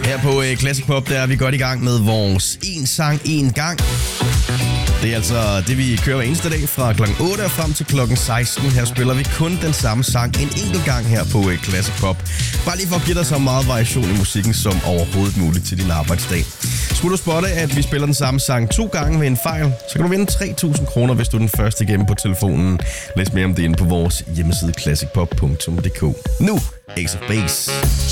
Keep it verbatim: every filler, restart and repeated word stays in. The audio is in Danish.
Her på uh, Classic Pop, der er vi godt i gang med vores En Sang, En Gang. Det er altså det, vi kører hver eneste dag fra klokken otte og frem til klokken seksten. Her spiller vi kun den samme sang en enkelt gang her på uh, Classic Pop. Bare lige for at give dig så meget variation i musikken som overhovedet muligt til din arbejdsdag. Skulle du spotte, at vi spiller den samme sang to gange ved en fejl, så kan du vinde tre tusind kroner, hvis du er den første igennem på telefonen. Læs mere om det inde på vores hjemmeside classic pop punktum d k. Nu, Ace of Base.